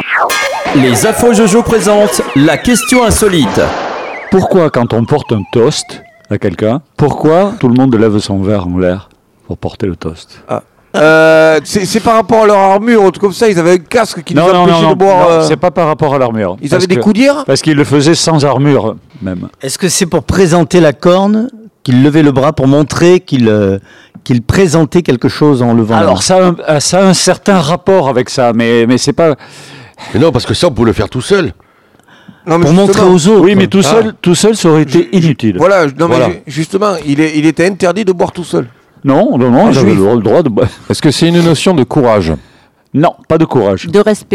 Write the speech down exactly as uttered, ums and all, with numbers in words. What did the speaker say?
Les Afro Jojo présentent la question insolite. Pourquoi quand on porte un toast à quelqu'un, pourquoi tout le monde lève son verre en l'air pour porter le toast? Ah. Euh, c'est, c'est par rapport à leur armure, ou tout comme ça, ils avaient un casque qui non, les non, empêchait non, de boire. non, euh... c'est pas par rapport à l'armure. Ils parce avaient des que, coudières. Parce qu'ils le faisaient sans armure, même. Est-ce que c'est pour présenter la corne qu'il levait le bras pour montrer qu'il, euh, qu'il présentait quelque chose en levant la main? Alors ça, a un- ça a un certain rapport avec ça, mais, mais c'est pas... Mais non, parce que ça, on peut le faire tout seul. Non, mais Pour montrer justement- aux autres. Oui, mais tout Ah. seul, tout seul, ça aurait été inutile. Voilà, non, mais Voilà. ju- justement, il, est, il était interdit de boire tout seul. Non, non, non, Un j'avais juif. le droit de... Est-ce que c'est une notion de courage ? Non, pas de courage. De respect.